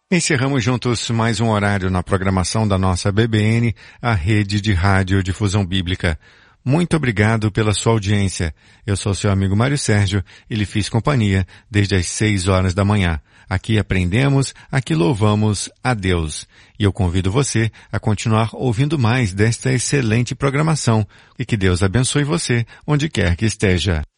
Encerramos juntos mais um horário na programação da nossa BBN, a Rede de Rádio Difusão Bíblica. Muito obrigado pela sua audiência. Eu sou seu amigo Mário Sérgio e lhe fiz companhia desde as 6 horas da manhã. Aqui aprendemos, aqui louvamos a Deus. E eu convido você a continuar ouvindo mais desta excelente programação e que Deus abençoe você onde quer que esteja.